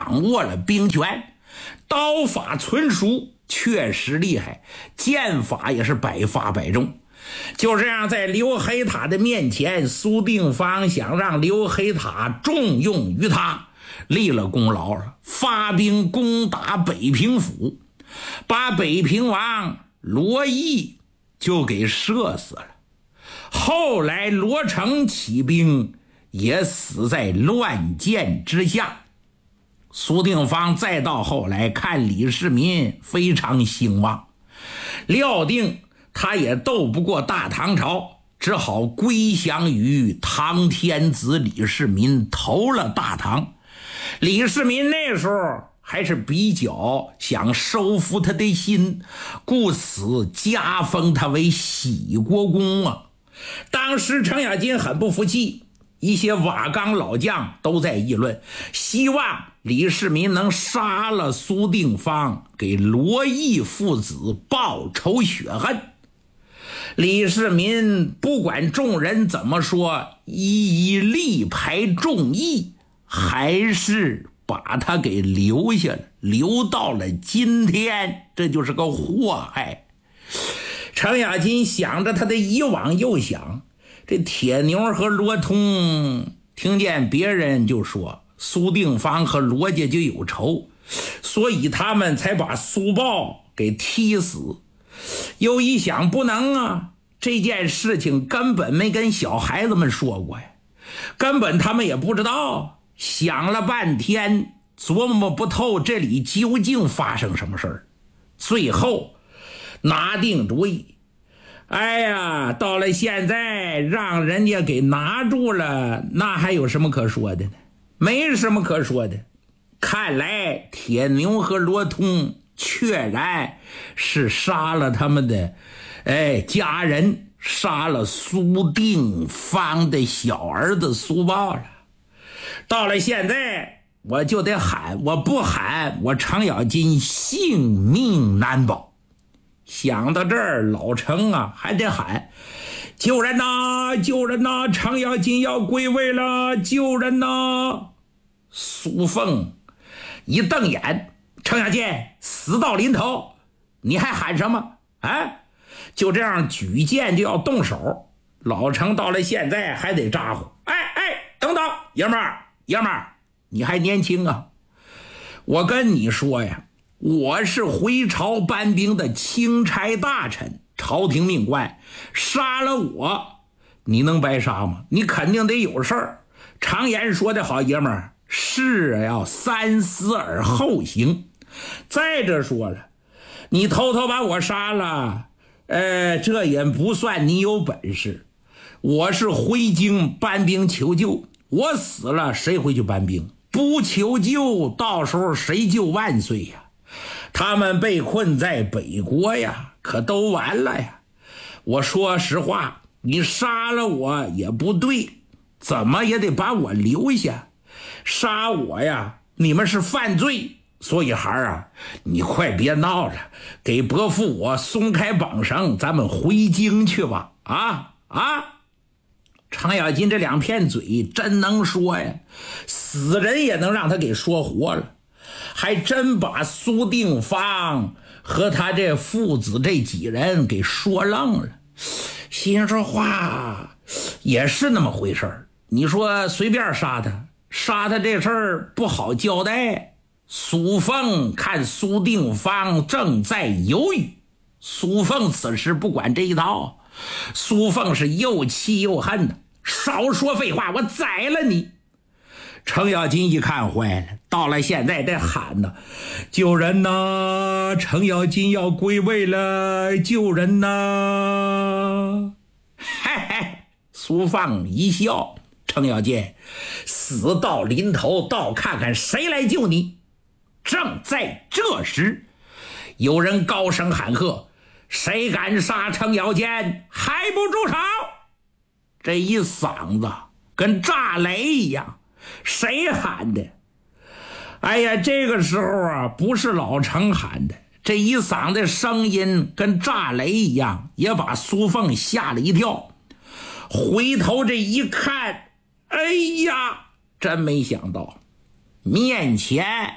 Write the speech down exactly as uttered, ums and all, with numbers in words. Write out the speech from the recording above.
掌握了兵权，刀法纯熟，确实厉害，剑法也是百发百中。就这样，在刘黑塔的面前，苏定方想让刘黑塔重用于他，立了功劳了，发兵攻打北平府，把北平王罗毅就给射死了。后来罗成起兵，也死在乱箭之下。苏定方再到后来看李世民非常兴旺，料定他也斗不过大唐朝，只好归降于唐天子李世民，投了大唐。李世民那时候还是比较想收服他的心，故此加封他为喜国公啊。当时程咬金很不服气，一些瓦岗老将都在议论，希望李世民能杀了苏定方，给罗毅父子报仇雪恨。李世民不管众人怎么说，一一力排众议，还是把他给留下了，留到了今天，这就是个祸害。程咬金想着他的以往，又想这铁牛和罗通听见别人就说苏定方和罗家就有仇，所以他们才把苏豹给踢死。又一想，不能啊，这件事情根本没跟小孩子们说过呀，根本他们也不知道。想了半天，琢磨不透这里究竟发生什么事儿，最后拿定主意，哎呀，到了现在让人家给拿住了，那还有什么可说的呢？没什么可说的。看来铁牛和罗通确然是杀了他们的哎家人，杀了苏定方的小儿子苏豹了。到了现在我就得喊，我不喊我程咬金性命难保。想到这儿，老程啊还得喊，救人呐，救人呐，程咬金要归位了，救人呐。苏凤一瞪眼，程咬金死到临头，你还喊什么啊？就这样举剑就要动手。老程到了现在还得咋呼，哎哎，等等，爷们儿爷们儿，你还年轻啊，我跟你说呀，我是回朝搬兵的钦差大臣，朝廷命官，杀了我你能白杀吗？你肯定得有事儿。常言说的好，爷们儿，事要三思而后行。再者说了，你偷偷把我杀了，呃，这也不算你有本事。我是回京搬兵求救，我死了谁回去搬兵？不求救，到时候谁救万岁呀？他们被困在北国呀，可都完了呀。我说实话，你杀了我也不对，怎么也得把我留下。杀我呀，你们是犯罪，所以孩儿啊，你快别闹了，给伯父我松开绑绳，咱们回京去吧。啊啊！程咬金这两片嘴真能说呀，死人也能让他给说活了，还真把苏定方和他这父子这几人给说愣了。心说话也是那么回事儿，你说随便杀他，杀他这事儿不好交代。苏凤看苏定方正在犹豫，苏凤此时不管这一套，苏凤是又气又恨的，少说废话，我宰了你。程咬金一看坏了，到了现在得喊呢，救人呐，程咬金要归位了，救人呐。嘿嘿，苏放一笑，程咬金死到临头，倒看看谁来救你。正在这时，有人高声喊喝，谁敢杀程咬金，还不住手！这一嗓子跟炸雷一样，谁喊的？哎呀，这个时候啊，不是老程喊的，这一嗓子声音跟炸雷一样，也把苏凤吓了一跳。回头这一看，哎呀，真没想到面前